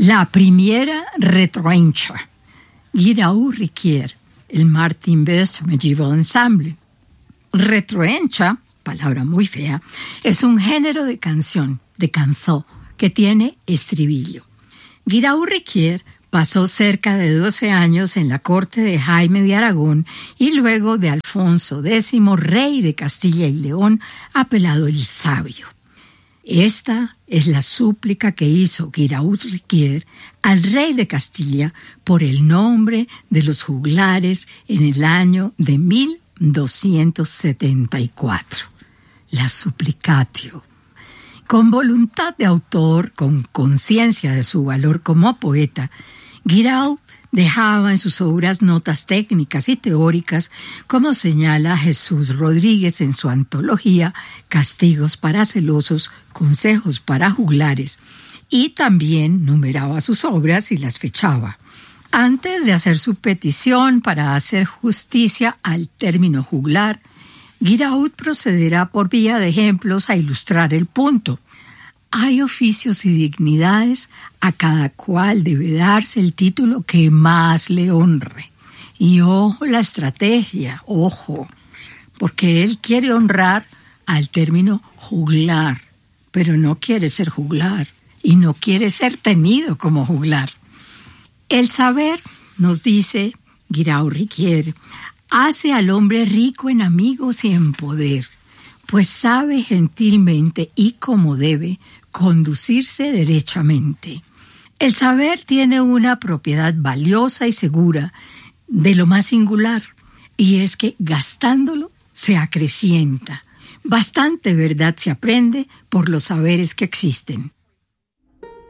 La primera retroencha. Guiraud Riquier, el Martin Best Medieval Ensemble. Retroencha, palabra muy fea, es un género de canción, de canzó, que tiene estribillo. Guiraud Riquier pasó cerca de 12 años en la corte de Jaime de Aragón y luego de Alfonso X, rey de Castilla y León, apelado el Sabio. Esta es la súplica que hizo Guiraud Riquier al rey de Castilla por el nombre de los juglares en el año de 1274. La Supplicatio. Con voluntad de autor, con conciencia de su valor como poeta, Guiraud dejaba en sus obras notas técnicas y teóricas, como señala Jesús Rodríguez en su antología Castigos para celosos, consejos para juglares, y también numeraba sus obras y las fechaba. Antes de hacer su petición para hacer justicia al término juglar, Guiraud procederá por vía de ejemplos a ilustrar el punto. Hay oficios y dignidades, a cada cual debe darse el título que más le honre. Y ojo la estrategia, ojo, porque él quiere honrar al término juglar, pero no quiere ser juglar y no quiere ser tenido como juglar. El saber, nos dice Guiraud Riquier, hace al hombre rico en amigos y en poder, pues sabe gentilmente y como debe conducirse derechamente. El saber tiene una propiedad valiosa y segura de lo más singular, y es que gastándolo se acrecienta. Bastante verdad se aprende por los saberes que existen.